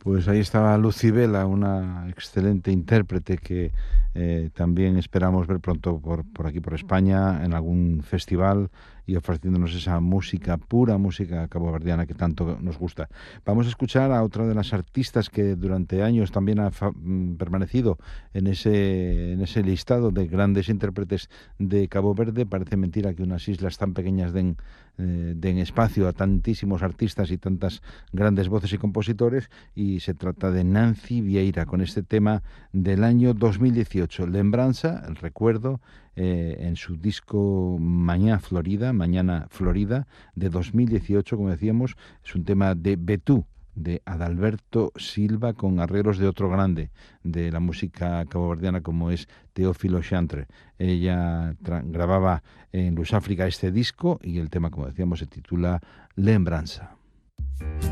Pues ahí estaba Lucibela, una excelente intérprete que también esperamos ver pronto por aquí, por España, en algún festival y ofreciéndonos esa música, pura música caboverdiana que tanto nos gusta. Vamos a escuchar a otra de las artistas que durante años también ha permanecido en ese listado de grandes intérpretes de Cabo Verde. Parece mentira que unas islas tan pequeñas den espacio a tantísimos artistas y tantas grandes voces y compositores, y se trata de Nancy Vieira con este tema del año 2018, Lembranza, el recuerdo, en su disco Mañana Florida de 2018, como decíamos. Es un tema de Betú, de Adalberto Silva, con arreglos de otro grande de la música caboverdiana como es Teófilo Chantre. Ella grababa en Lusáfrica este disco y el tema, como decíamos, se titula Lembranza.